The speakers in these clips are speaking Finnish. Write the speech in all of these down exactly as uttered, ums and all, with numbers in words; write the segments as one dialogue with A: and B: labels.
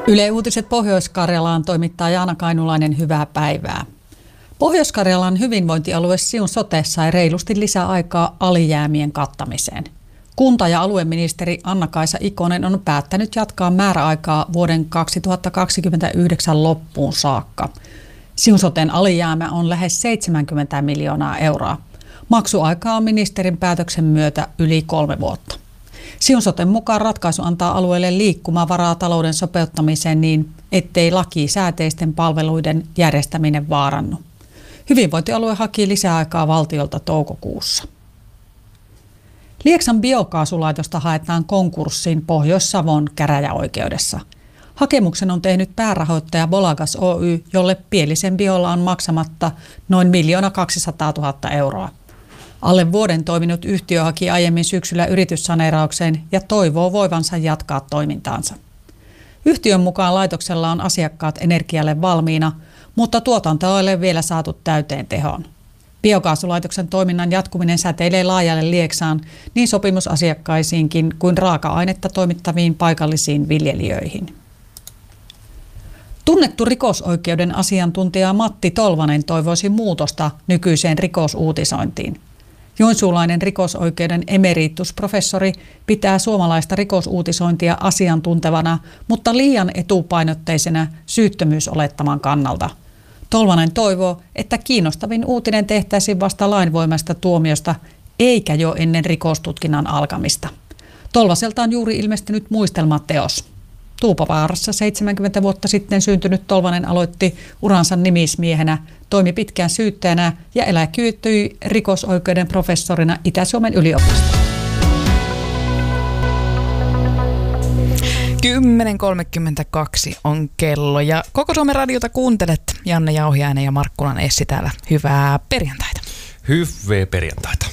A: Yle Uutiset Pohjois-Karjalaan toimittaa Jaana Kainulainen, hyvää päivää. Pohjois-Karjalan hyvinvointialue Siun sote sai reilusti lisää aikaa alijäämien kattamiseen. Kunta- ja alueministeri Anna-Kaisa Ikonen on päättänyt jatkaa määräaikaa vuoden kaksituhattakaksikymmentäyhdeksän loppuun saakka. Siun soten alijäämä on lähes seitsemänkymmentä miljoonaa euroa. Maksuaikaa on ministerin päätöksen myötä yli kolme vuotta. Siun soten mukaan ratkaisu antaa alueelle liikkumavaraa talouden sopeuttamiseen niin, ettei lakisääteisten palveluiden järjestäminen vaarannu. Hyvinvointialue haki lisäaikaa valtiolta toukokuussa. Lieksan biokaasulaitosta haetaan konkurssiin Pohjois-Savon käräjäoikeudessa. Hakemuksen on tehnyt päärahoittaja Bolagas Oy, jolle Pielisen biolla on maksamatta noin miljoona kaksisataatuhatta euroa. Alle vuoden toiminut yhtiö haki aiemmin syksyllä yrityssaneeraukseen ja toivoo voivansa jatkaa toimintaansa. Yhtiön mukaan laitoksella on asiakkaat energialle valmiina, mutta tuotantoa ei ole vielä saatu täyteen tehoon. Biokaasulaitoksen toiminnan jatkuminen säteilee laajalle Lieksaan niin sopimusasiakkaisiinkin kuin raaka-ainetta toimittaviin paikallisiin viljelijöihin. Tunnettu rikosoikeuden asiantuntija Matti Tolvanen toivoisi muutosta nykyiseen rikosuutisointiin. Joensuulainen rikosoikeuden emeritusprofessori pitää suomalaista rikosuutisointia asiantuntevana, mutta liian etupainotteisena syyttömyysolettaman kannalta. Tolvanen toivoo, että kiinnostavin uutinen tehtäisiin vasta lainvoimaista tuomiosta, eikä jo ennen rikostutkinnan alkamista. Tolvaselta on juuri ilmestynyt muistelmateos. Tuupavaarassa seitsemänkymmentä vuotta sitten syntynyt Tolvanen aloitti uransa nimismiehenä, toimi pitkään syyttäjänä ja eläköityi rikosoikeuden professorina Itä-Suomen yliopistossa.
B: kymmenen kolmekymmentäkaksi on kello ja Koko Suomen radiota kuuntelet. Janne Jauhiainen ja Markkulan Essi täällä. Hyvää perjantaita.
C: Hyvää perjantaita.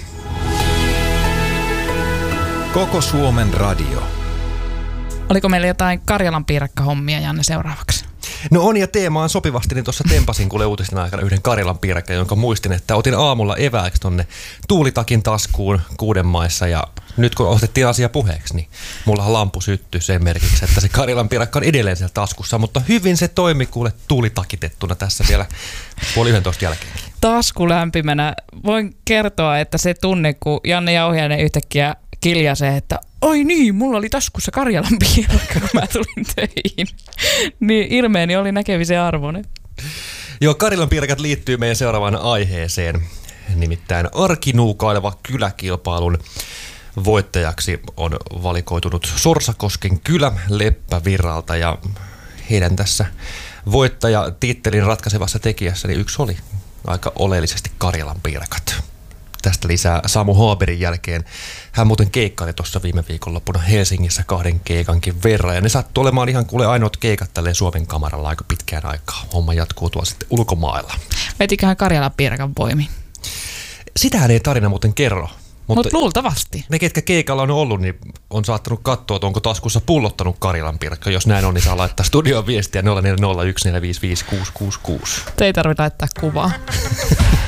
C: Koko Suomen radio.
B: Oliko meillä jotain Karjalan piirakkahommia, Janne, seuraavaksi?
C: No on, ja teemaan sopivasti, niin tuossa tempasin kuule uutisten aikana yhden Karjalan piirakka, jonka muistin, että otin aamulla evääksi tonne tuulitakin taskuun kuuden maissa, ja nyt kun otettiin asia puheeksi, niin mullahan lampu syttyi sen merkiksi, että se Karjalan piirakka on edelleen siellä taskussa, mutta hyvin se toimi kuule tuulitakitettuna tässä vielä puoli yhdentoista jälkeen.
B: Tasku lämpimänä. Voin kertoa, että se tunne, kun Janne Jauhiainen yhtäkkiä kiljasee, että oi niin, mulla oli taskussa Karjalan piirakka, kun mä tulin töihin. Niin ilmeeni oli näkemisen arvoinen.
C: Joo, Karjalan piirakat liittyy meidän seuraavaan aiheeseen. Nimittäin arkinuukaileva kyläkilpailun voittajaksi on valikoitunut Sorsakosken kylä Leppävirralta. Ja heidän tässä voittajatittelin ratkaisevassa tekijässä niin yksi oli aika oleellisesti Karjalan piirakat. Tästä lisää Samu Haaberin jälkeen. Hän muuten keikkaili tuossa viime viikonloppuna Helsingissä kahden keikankin verran. Ja ne sattuu olemaan ihan kuule ainoat keikat tälleen Suomen kamaralla aika pitkään aikaa. Homma jatkuu tuolla sitten ulkomailla.
B: Vetiköhän Karjalan piirakan voimi?
C: Sitähän ei tarina muuten kerro.
B: Mutta Mut luultavasti.
C: Ne, ketkä keikalla on ollut, niin on saattanut katsoa, että onko taskussa pullottanut Karjalan piirakka. Jos näin on, niin saa laittaa studioon viestiä nolla neljä nolla yksi neljä viisi viisi kuusi kuusi kuusi.
B: Ei tarvitse laittaa kuvaa.